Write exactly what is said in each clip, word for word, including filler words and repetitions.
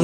un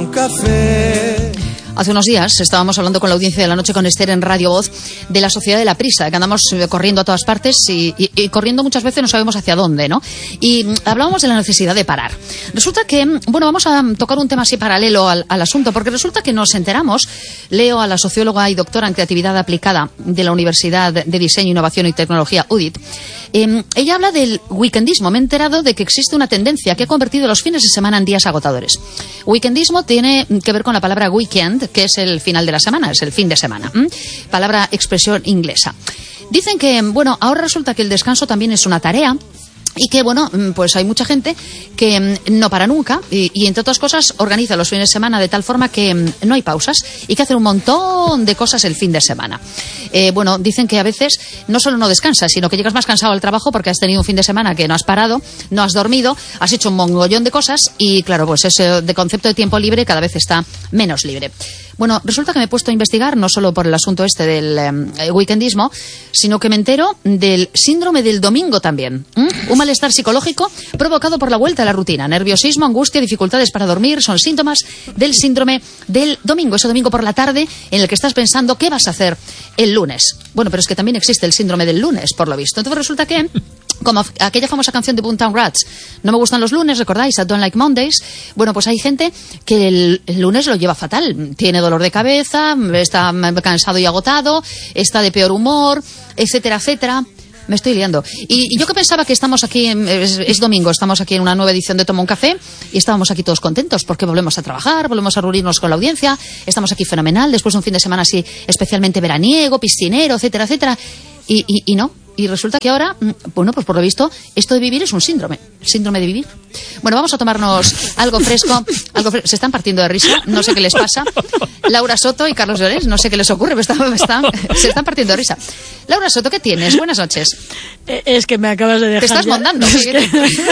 café. Hace unos días estábamos hablando con la audiencia de La Noche con Esther en Radio Voz de la sociedad de la prisa, que andamos corriendo a todas partes y, y, y corriendo muchas veces no sabemos hacia dónde, ¿no? Y hablábamos de la necesidad de parar. Resulta que, bueno, vamos a tocar un tema así paralelo al, al asunto, porque resulta que nos enteramos, leo a la socióloga y doctora en creatividad aplicada de la Universidad de Diseño, Innovación y Tecnología, U D I T, eh, ella habla del weekendismo. Me he enterado de que existe una tendencia que ha convertido los fines de semana en días agotadores. Weekendismo tiene que ver con la palabra weekend, que es el final de la semana, es el fin de semana. ¿Mm? Palabra, expresión inglesa. Dicen que, bueno, ahora resulta que el descanso también es una tarea. Y que, bueno, pues hay mucha gente que no para nunca y, y, entre otras cosas, organiza los fines de semana de tal forma que no hay pausas y que hace un montón de cosas el fin de semana. Eh, bueno, dicen que a veces no solo no descansas, sino que llegas más cansado al trabajo porque has tenido un fin de semana que no has parado, no has dormido, has hecho un mogollón de cosas y, claro, pues ese de concepto de tiempo libre cada vez está menos libre. Bueno, resulta que me he puesto a investigar, no solo por el asunto este del eh, weekendismo, sino que me entero del síndrome del domingo también. ¿Mm? Un malestar psicológico provocado por la vuelta a la rutina. Nerviosismo, angustia, dificultades para dormir son síntomas del síndrome del domingo. Ese domingo por la tarde en el que estás pensando qué vas a hacer el lunes. Bueno, pero es que también existe el síndrome del lunes, por lo visto. Entonces resulta que, como aquella famosa canción de Boomtown Rats, no me gustan los lunes, ¿recordáis? I don't like Mondays. Bueno, pues hay gente que el, el lunes lo lleva fatal. Tiene dolor de cabeza, está cansado y agotado, está de peor humor, etcétera, etcétera. Me estoy liando. Y, y yo que pensaba que estamos aquí, en, es, es domingo, estamos aquí en una nueva edición de Toma un Café y estábamos aquí todos contentos porque volvemos a trabajar, volvemos a reunirnos con la audiencia, estamos aquí fenomenal, después de un fin de semana así especialmente veraniego, piscinero, etcétera, etcétera. Y, y, y no. Y resulta que ahora, bueno, pues por lo visto, esto de vivir es un síndrome. Síndrome de vivir. Bueno, vamos a tomarnos algo fresco. Algo fresco. Se están partiendo de risa, no sé qué les pasa. Laura Soto y Carlos Llorens, no sé qué les ocurre, pero están, están, se están partiendo de risa. Laura Soto, ¿qué tienes? Buenas noches. Es que me acabas de dejar. Te estás ya. mondando. Es que...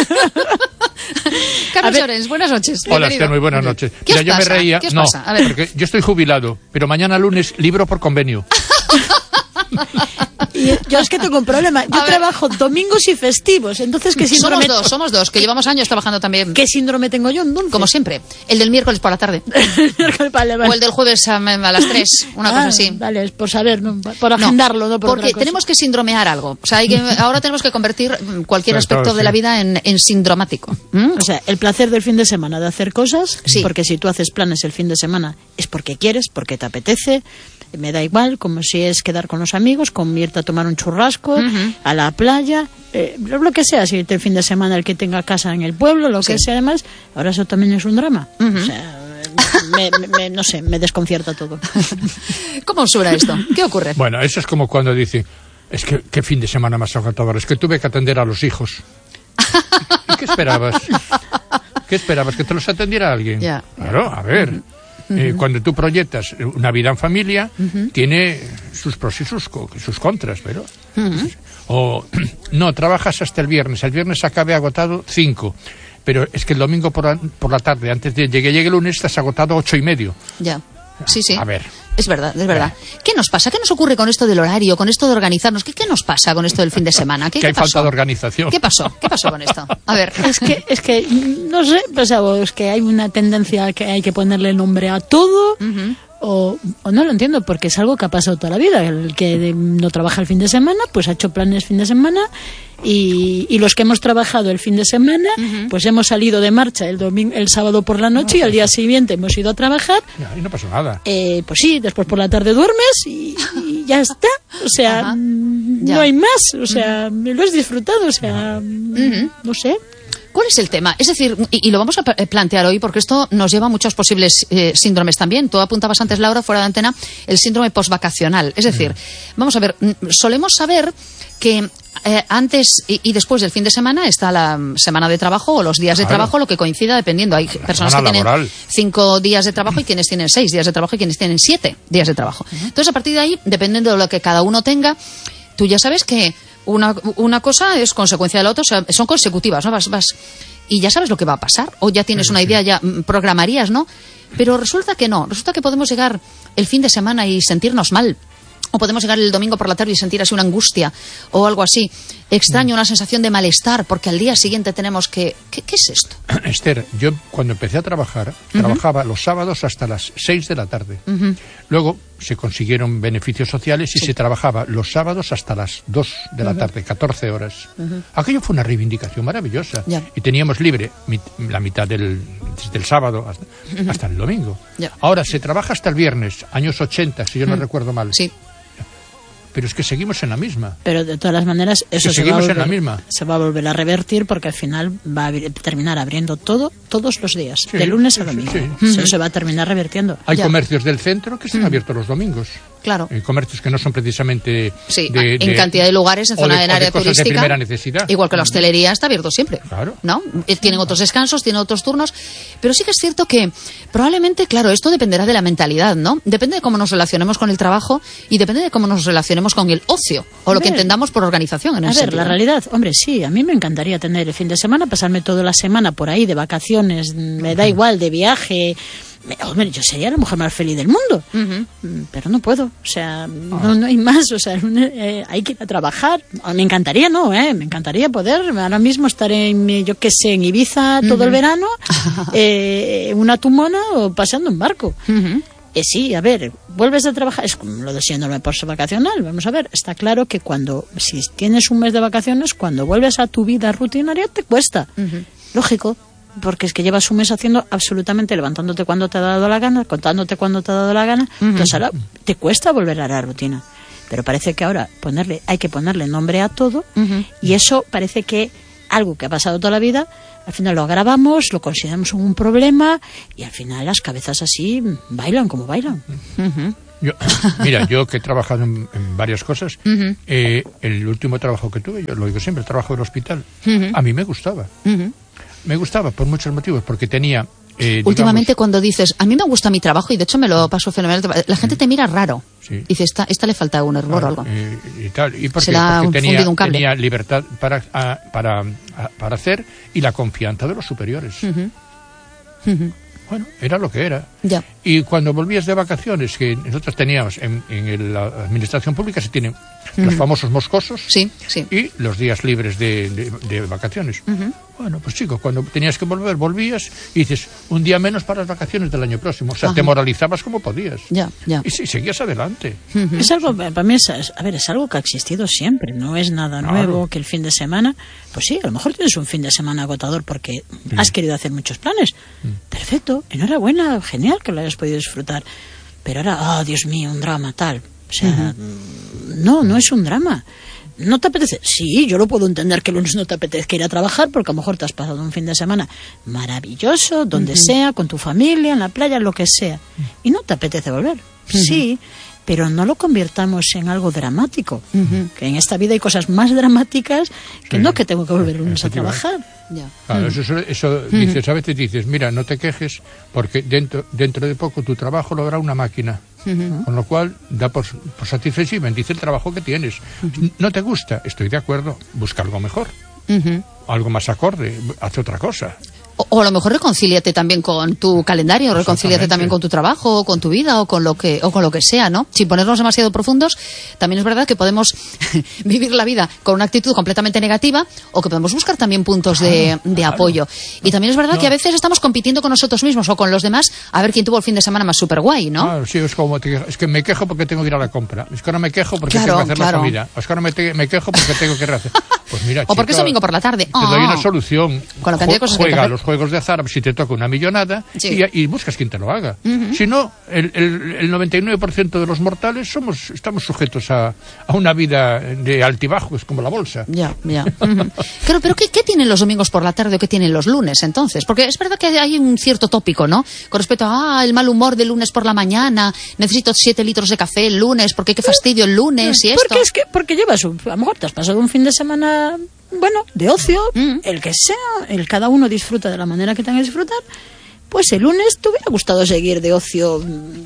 Carlos Llorens, buenas noches. Hola, Esther, muy buenas noches. ¿Qué Mira, os yo pasa? me reía. ¿Qué os no, pasa? A ver. porque yo estoy jubilado, pero mañana lunes libro por convenio. Y yo es que tengo un problema. Yo trabajo domingos y festivos. Entonces, ¿qué síndrome? Somos dos, somos dos, que llevamos años trabajando también. ¿Qué síndrome tengo yo entonces? Como siempre. El del miércoles por la tarde. Vale, vale. O el del jueves a, a las tres, una ah, cosa así. Vale, es por saber, ¿no? Por agendarlo, no, no por porque otra cosa. Tenemos que sindromear algo. O sea, hay que, ahora tenemos que convertir cualquier aspecto claro, sí. de la vida en, en sindromático. ¿Mm? O sea, el placer del fin de semana de hacer cosas, sí. Porque si tú haces planes el fin de semana es porque quieres, porque te apetece, me da igual, como si es quedar con los amigos, como irte a tomar un churrasco, uh-huh. a la playa, eh, lo que sea, si irte el fin de semana el que tenga casa en el pueblo, lo sí. que sea además, ahora eso también es un drama. Uh-huh. O sea, me, me, no sé, me desconcierta todo. ¿Cómo suena esto? ¿Qué ocurre? Bueno, eso es como cuando dice, es que qué fin de semana más agotador, es que tuve que atender a los hijos. ¿Y qué esperabas? ¿Qué esperabas? ¿Que te los atendiera alguien? Yeah. Claro, a ver. Uh-huh. Eh, cuando tú proyectas una vida en familia, uh-huh. tiene sus pros y sus, sus contras, pero... Uh-huh. O, no, trabajas hasta el viernes, el viernes acabe agotado cinco, pero es que el domingo por la, por la tarde, antes de que llegue el lunes, estás agotado ocho y medio. Ya, sí, sí. A ver... Es verdad, es verdad. Eh. ¿Qué nos pasa? ¿Qué nos ocurre con esto del horario, con esto de organizarnos? ¿Qué, qué nos pasa con esto del fin de semana? ¿Qué, que hay ¿qué pasó? falta de organización. ¿Qué pasó? ¿Qué pasó con esto? A ver. Es que, es que no sé, pues, que hay una tendencia que hay que ponerle nombre a todo. Uh-huh. O, o no lo entiendo, porque es algo que ha pasado toda la vida. El que de, no trabaja el fin de semana, pues ha hecho planes fin de semana, y, y los que hemos trabajado el fin de semana, uh-huh. pues hemos salido de marcha el domingo, el sábado por la noche, no, y al día siguiente hemos ido a trabajar. Y no pasó nada. Eh, pues sí, después por la tarde duermes y, y ya está. O sea, uh-huh. no hay más. O sea, uh-huh. lo has disfrutado. O sea, uh-huh. no sé. ¿Cuál es el tema? Es decir, y, y lo vamos a plantear hoy porque esto nos lleva a muchos posibles eh, síndromes también. Tú apuntabas antes, Laura, fuera de antena, el síndrome postvacacional. Es decir, mm. vamos a ver, solemos saber que eh, antes y, y después del fin de semana está la semana de trabajo o los días de claro. trabajo, lo que coincida dependiendo. Hay la personas que laboral. tienen cinco días de trabajo y quienes tienen seis días de trabajo y quienes tienen siete días de trabajo. Uh-huh. Entonces, a partir de ahí, dependiendo de lo que cada uno tenga, tú ya sabes que Una, una cosa es consecuencia de la otra, o sea, son consecutivas, ¿no? Vas, vas, y ya sabes lo que va a pasar, o ya tienes sí, una sí. idea, ya programarías, ¿no? Pero resulta que no, resulta que podemos llegar el fin de semana y sentirnos mal, O podemos llegar el domingo por la tarde y sentir así una angustia o algo así extraño, una sensación de malestar, porque al día siguiente tenemos que... ¿Qué, qué es esto? Esther, yo cuando empecé a trabajar, uh-huh. trabajaba los sábados hasta las seis de la tarde. Uh-huh. Luego se consiguieron beneficios sociales y sí. se trabajaba los sábados hasta las dos de la uh-huh. tarde, catorce horas. Uh-huh. Aquello fue una reivindicación maravillosa. Yeah. Y teníamos libre mit, la mitad del, del sábado hasta, uh-huh. hasta el domingo. Yeah. Ahora se trabaja hasta el viernes, años ochenta, si yo uh-huh. no recuerdo mal. Sí. Pero es que seguimos en la misma. Pero de todas las maneras, eso se seguimos va, a volver, en la misma. se va a volver a revertir, porque al final va a terminar abriendo todo, todos los días, sí, de lunes sí, a domingo. Sí, sí. Eso sí. se va a terminar revirtiendo. Hay ya. comercios del centro que están mm. abiertos los domingos. Claro. Hay comercios que no son precisamente... Sí, de, en de, cantidad de lugares, en zona de, en área de cosas turística. De primera necesidad. Igual que la hostelería está abierto siempre. Claro. ¿No? Tienen otros descansos, tienen otros turnos. Pero sí que es cierto que probablemente, claro, esto dependerá de la mentalidad, ¿no? Depende de cómo nos relacionemos con el trabajo y depende de cómo nos relacionemos con el ocio. O lo que entendamos por organización. En a ese ver, sentido. La realidad, hombre, sí, a mí me encantaría tener el fin de semana, pasarme toda la semana por ahí de vacaciones, me da igual, de viaje. Hombre, yo sería la mujer más feliz del mundo, uh-huh. pero no puedo, o sea, no, no hay más, o sea, eh, hay que ir a trabajar. Me encantaría, no, eh, me encantaría poder ahora mismo estar en, yo qué sé, en Ibiza todo uh-huh. el verano, eh, una tumona o paseando en barco. Uh-huh. Eh, sí, a ver, vuelves a trabajar, es como lo de síndrome post-vacacional, vamos a ver, está claro que cuando, si tienes un mes de vacaciones, cuando vuelves a tu vida rutinaria te cuesta, uh-huh. lógico, porque es que llevas un mes haciendo absolutamente, levantándote cuando te ha dado la gana, contándote cuando te ha dado la gana, uh-huh. entonces ahora te cuesta volver a la rutina, pero parece que ahora ponerle, hay que ponerle nombre a todo, uh-huh. y eso parece que algo que ha pasado toda la vida, al final lo agravamos, lo consideramos un problema y al final las cabezas así bailan como bailan. Uh-huh. Yo, mira, yo que he trabajado en, en varias cosas, uh-huh. eh, el último trabajo que tuve, yo lo digo siempre, el trabajo del hospital, uh-huh. a mí me gustaba. Uh-huh. Me gustaba por muchos motivos, porque tenía... Eh, Últimamente digamos, cuando dices, a mí me gusta mi trabajo y de hecho me lo paso fenomenal, la gente te mira raro. Sí. Dice, esta, esta le falta un error claro, o algo. Eh, y tal. ¿Y por Se qué? la Porque ha tenía, un cable. tenía libertad para, a, para, a, para hacer y la confianza de los superiores. Uh-huh. Uh-huh. Bueno, era lo que era. Ya. Y cuando volvías de vacaciones, que nosotros teníamos en, en la administración pública, se tienen uh-huh. los famosos moscosos sí, sí. y los días libres de, de, de vacaciones. Uh-huh. Bueno, pues chico, cuando tenías que volver, volvías y dices, un día menos para las vacaciones del año próximo. O sea, ajá. te moralizabas como podías. Ya, ya. Y sí, seguías adelante. Uh-huh. Es algo, para mí, es, a ver, es algo que ha existido siempre. No es nada claro. nuevo que el fin de semana. Pues sí, a lo mejor tienes un fin de semana agotador porque sí. has querido hacer muchos planes. Sí. Perfecto, enhorabuena, genial que lo hayas podido disfrutar. Pero ahora, oh, Dios mío, un drama tal. O sea, uh-huh. no, no es un drama. ¿No te apetece? Sí, yo lo puedo entender que el lunes no te apetezca ir a trabajar porque a lo mejor te has pasado un fin de semana maravilloso, donde uh-huh. sea, con tu familia, en la playa, lo que sea. Y no te apetece volver. Uh-huh. Sí, pero no lo convirtamos en algo dramático. Uh-huh. Que en esta vida hay cosas más dramáticas que sí. no que tengo que volver el lunes a trabajar. Ya. Claro, eso, eso, eso uh-huh. dices, a veces dices, mira, no te quejes porque dentro, dentro de poco tu trabajo lo hará una máquina. Uh-huh. Con lo cual da por, por satisfecho y bendice el trabajo que tienes. Uh-huh. ¿No te gusta? Estoy de acuerdo. Busca algo mejor. Uh-huh. Algo más acorde. Haz otra cosa. O, o a lo mejor reconcíliate también con tu calendario, reconcíliate también con tu trabajo, o con tu vida, o con lo que o con lo que sea, ¿no? Sin ponernos demasiado profundos, también es verdad que podemos vivir la vida con una actitud completamente negativa, o que podemos buscar también puntos de, de claro. apoyo. Y también es verdad no. que a veces estamos compitiendo con nosotros mismos o con los demás a ver quién tuvo el fin de semana más súper guay, ¿no? Claro, sí, es como, te, es que me quejo porque tengo que ir a la compra, es que no me quejo porque claro, tengo que hacer claro. la comida, es que no me, te, me quejo porque tengo que hacer... Pues mira, o porque chico, es domingo por la tarde. Te oh. doy una solución. Con la cantidad de cosas Juega que hay que hacer. los juegos de azar si te toca una millonada sí. y, y buscas quien te lo haga. Uh-huh. Si no, el, el, el noventa y nueve por ciento de los mortales somos estamos sujetos a, a una vida de altibajos como la bolsa. Ya, ya. Uh-huh. Claro, pero ¿qué, ¿qué tienen los domingos por la tarde o qué tienen los lunes entonces? Porque es verdad que hay un cierto tópico, ¿no? Con respecto a ah, el mal humor del lunes por la mañana, necesito siete litros de café el lunes, porque qué fastidio el lunes y esto. Porque es que porque llevas un, a lo mejor te has pasado un fin de semana, bueno, de ocio, mm. el que sea, el cada uno disfruta de la manera que tenga que disfrutar. pues el lunes te hubiera gustado seguir de ocio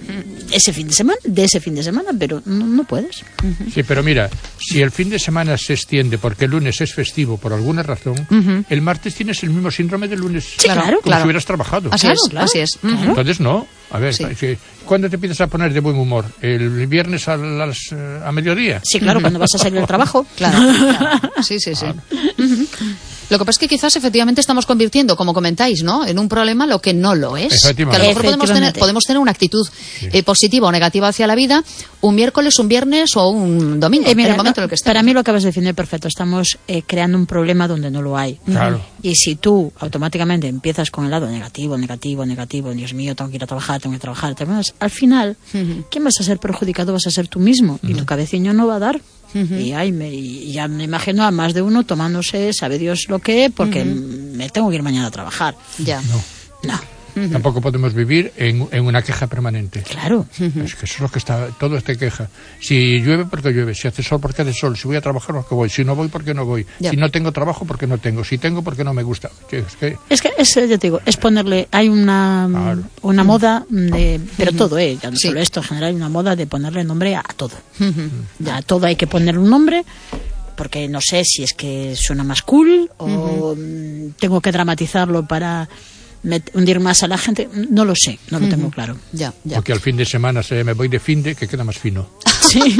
ese fin de semana, de ese fin de semana, pero no, no puedes. Uh-huh. Sí, pero mira, si el fin de semana se extiende porque el lunes es festivo por alguna razón, uh-huh. el martes tienes el mismo síndrome del lunes. Sí, claro, como claro. si hubieras trabajado. Así claro, es, claro. así es. Uh-huh. Entonces no. A ver, sí. ¿cuándo te empiezas a poner de buen humor? ¿El viernes a, las, a mediodía? Sí, claro, cuando vas a salir del trabajo. Claro, claro. Sí, sí, sí. Claro. Uh-huh. Lo que pasa es que quizás efectivamente estamos convirtiendo, como comentáis, ¿no?, en un problema lo que no lo es. Que a lo mejor podemos tener, podemos tener una actitud sí. eh, positiva o negativa hacia la vida un miércoles, un viernes o un domingo, eh, mira, en el momento no, en el que estemos. Para mí lo acabas de definir perfecto. Estamos eh, creando un problema donde no lo hay. Claro. Y si tú automáticamente empiezas con el lado negativo, negativo, negativo, Dios mío, tengo que ir a trabajar, tengo que trabajar, tengo que... al final, uh-huh. ¿quién vas a ser perjudicado? Vas a ser tú mismo. Uh-huh. Y tu cabeceño no va a dar. Uh-huh. Y, ay, me, y ya me imagino a más de uno tomándose, sabe Dios lo que, porque uh-huh. me tengo que ir mañana a trabajar. Ya. No. No. Uh-huh. Tampoco podemos vivir en, en una queja permanente. Claro. Uh-huh. Es que eso es lo que está, todo es de queja. Si llueve, porque llueve. Si hace sol, porque hace sol. Si voy a trabajar, porque voy. Si no voy, porque no voy. Ya. Si no tengo trabajo, porque no tengo. Si tengo, porque no me gusta. Es que, es que es, yo te digo, es ponerle, hay una, claro. una moda de, pero uh-huh. todo, eh, ya no sí. solo esto, en general hay una moda de ponerle nombre a todo. Uh-huh. A todo hay que ponerle un nombre. Porque no sé si es que suena más cool o uh-huh. tengo que dramatizarlo para hundir más a la gente, no lo sé, no lo uh-huh. tengo claro. Ya, ya. Porque al fin de semana se me voy de fin de que queda más fino. Sí.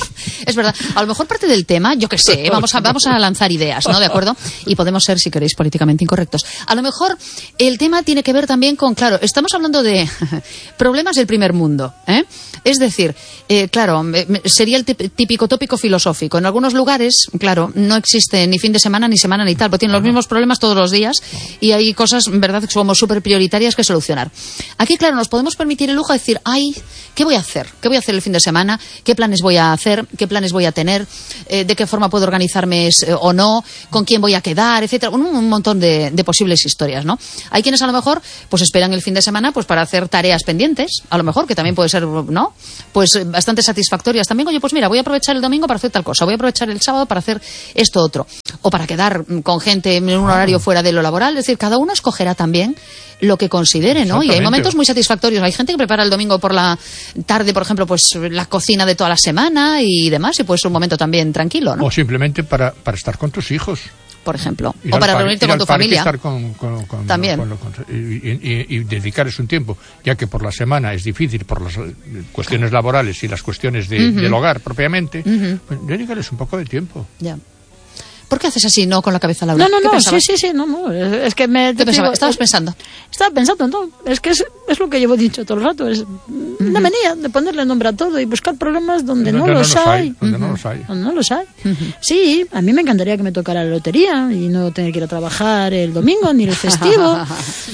Es verdad. A lo mejor parte del tema, yo qué sé, vamos a, vamos a lanzar ideas, ¿no? ¿De acuerdo? Y podemos ser, si queréis, políticamente incorrectos. A lo mejor el tema tiene que ver también con, claro, estamos hablando de problemas del primer mundo, ¿eh? Es decir, eh, claro, sería el típico tópico filosófico. En algunos lugares, claro, no existe ni fin de semana, ni semana, ni tal, porque tienen los mismos problemas todos los días y hay cosas, verdad, que somos súper prioritarias que solucionar. Aquí, claro, nos podemos permitir el lujo de decir, ay, ¿qué voy a hacer? ¿Qué voy a hacer el fin de semana? ¿Qué planes voy a hacer? ¿Qué planes voy a tener? Eh, ¿De qué forma puedo organizarme eh, o no? ¿Con quién voy a quedar? Etcétera. Un, un montón de, de posibles historias, ¿no? Hay quienes a lo mejor pues esperan el fin de semana pues para hacer tareas pendientes, a lo mejor, que también puede ser, ¿no? Pues bastante satisfactorias también. Oye, pues mira, voy a aprovechar el domingo para hacer tal cosa, voy a aprovechar el sábado para hacer esto otro, o para quedar con gente en un horario fuera de lo laboral. Es decir, cada uno escogerá también lo que considere, ¿no? Y hay momentos muy satisfactorios. Hay gente que prepara el domingo por la tarde, por ejemplo, pues la cocina de toda la semana y demás, y puede ser un momento también tranquilo, ¿no? O simplemente para, para estar con tus hijos. Por ejemplo, ir o para par, reunirte con tu familia. Estar con, con, con, también. Con, con, con, y, y, y dedicarles un tiempo, ya que por la semana es difícil por las cuestiones laborales y las cuestiones de, uh-huh. del hogar propiamente, uh-huh. pues dedicarles un poco de tiempo. Ya. ¿Por qué haces así, no, con la cabeza, Laura? No, no, no, sí, sí, sí, no, no, es que me... ¿Qué pensaba? Digo, ¿Estabas pensando? Estaba pensando, no, es que es, es lo que llevo dicho todo el rato, es uh-huh. una manía de ponerle nombre a todo y buscar problemas donde no, no, no los, los hay. hay. Donde uh-huh. no los hay. Donde no los hay. Uh-huh. Sí, a mí me encantaría que me tocara la lotería y no tener que ir a trabajar el domingo ni el festivo.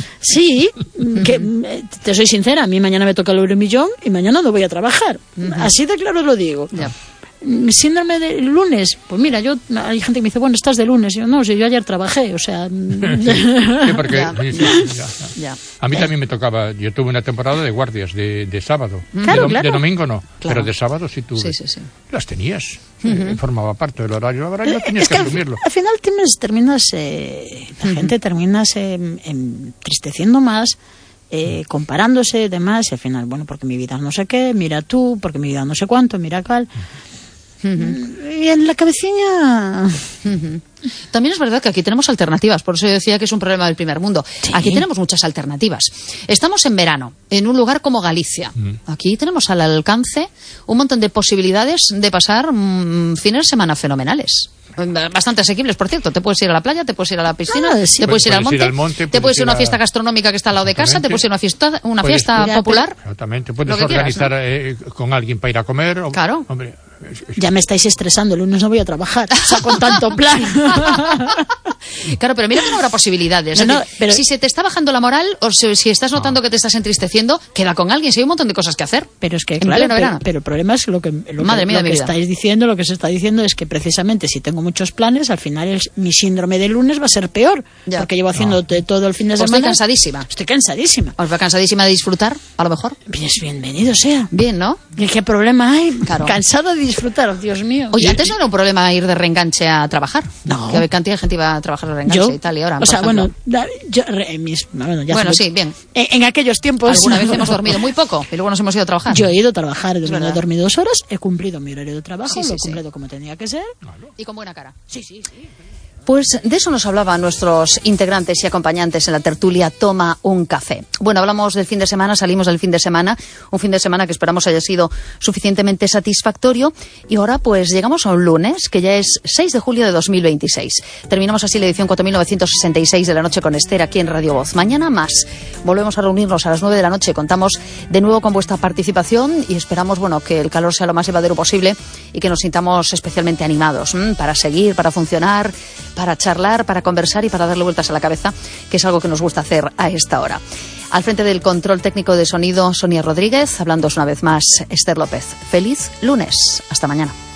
Sí, que te soy sincera, a mí mañana me toca el euromillón y mañana no voy a trabar. Uh-huh. Así de claro lo digo. Yeah. Síndrome del lunes, pues mira, yo hay gente que me dice, bueno, estás de lunes, yo no, si yo ayer trabajé, o sea... sí, porque, ya. Sí, sí, ya, ya. A mí también me tocaba, yo tuve una temporada de guardias de, de sábado, claro, de, claro. de domingo no, claro. pero de sábado sí tuve. Sí, sí, sí. Las tenías, uh-huh. eh, formaba parte del horario laboral, no tenías es que, que asumirlo. Al, al final tienes, terminas, eh, la uh-huh. gente terminas eh, entristeciendo más, eh, comparándose y demás, y al final, bueno, porque mi vida no sé qué, mira tú, porque mi vida no sé cuánto, mira cuál... Uh-huh. Uh-huh. Y en la cabecilla... Uh-huh. También es verdad que aquí tenemos alternativas, por eso yo decía que es un problema del primer mundo. Sí. Aquí tenemos muchas alternativas. Estamos en verano, en un lugar como Galicia. Uh-huh. Aquí tenemos al alcance un montón de posibilidades de pasar mmm, fines de semana fenomenales. Bastante asequibles, por cierto. Te puedes ir a la playa, te puedes ir a la piscina, ah, sí. te puedes ir, al monte, ir al monte, te puedes ir a una a... fiesta gastronómica que está al lado de casa, te puedes ir a una fiesta, una puedes, fiesta mira, popular. Exactamente. Puedes organizar quieras, ¿no? eh, con alguien para ir a comer. O, claro. Hombre, es, es... Ya me estáis estresando, el lunes no voy a trabajar, o sea, con tanto plan. Claro, pero mira que no habrá posibilidades. No, no, decir, pero... Si se te está bajando la moral o si, si estás notando no. que te estás entristeciendo, queda con alguien, si hay un montón de cosas que hacer. Pero es que, claro, pero, pero el problema es lo que, lo Madre que, mía, lo que vida. estáis diciendo, lo que se está diciendo es que precisamente si tengo muchos planes, al final el, mi síndrome del lunes va a ser peor, ya. porque llevo haciendo no. todo el fin de pues semana. Estoy cansadísima. Estoy cansadísima. ¿Os va cansadísima de disfrutar, a lo mejor? Pues bienvenido sea. Bien, ¿no? ¿Y qué problema hay? Claro. Cansado de disfrutar, Dios mío. Oye, antes no era un problema ir de reenganche a trabajar. No. Que había cantidad de gente iba a trabajar de reenganche Yo, y tal, y ahora, o por sea, ejemplo. bueno, da- yo, re- mis, bueno, ya Bueno, sabes, sí, bien. En, en aquellos tiempos... Alguna vez hemos dormido muy poco y luego nos hemos ido a trabajar. Yo he ido a trabajar, he dormido, verdad. he dormido dos horas, he cumplido mi horario de trabajo, Sí, sí, lo he sí. cumplido como tenía que ser. Y con buena cara. Sí, sí, sí. Pues de eso nos hablaban nuestros integrantes y acompañantes en la tertulia Toma un café. Bueno, hablamos del fin de semana, salimos del fin de semana, un fin de semana que esperamos haya sido suficientemente satisfactorio, y ahora pues llegamos a un lunes, que ya es seis de julio de dos mil veintiséis. Terminamos así la edición cuatro mil novecientos sesenta y seis de La Noche con Esther aquí en Radio Voz. Mañana más. Volvemos a reunirnos a las nueve de la noche, contamos de nuevo con vuestra participación y esperamos, bueno, que el calor sea lo más llevadero posible y que nos sintamos especialmente animados, ¿m? para seguir, para funcionar, para charlar, para conversar y para darle vueltas a la cabeza, que es algo que nos gusta hacer a esta hora. Al frente del control técnico de sonido, Sonia Rodríguez, hablándoos una vez más, Esther López. Feliz lunes. Hasta mañana.